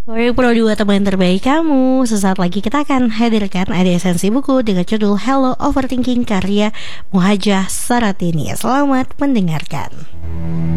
Pro 2 teman terbaik kamu. Sesaat lagi kita akan hadirkan ada esensi buku dengan judul Hello Overthinking karya Muhajah Saratini. Selamat mendengarkan.